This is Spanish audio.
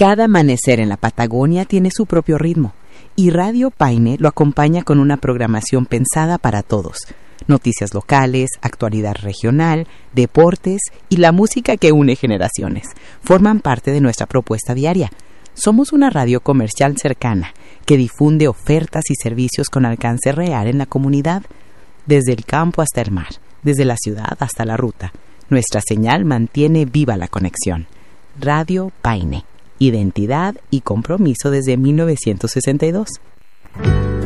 Cada amanecer en la Patagonia tiene su propio ritmo y Radio Paine lo acompaña con una programación pensada para todos. Noticias locales, actualidad regional, deportes y la música que une generaciones forman parte de nuestra propuesta diaria. Somos una radio comercial cercana que difunde ofertas y servicios con alcance real en la comunidad, desde el campo hasta el mar, desde la ciudad hasta la ruta. Nuestra señal mantiene viva la conexión. Radio Paine, identidad y compromiso desde 1962.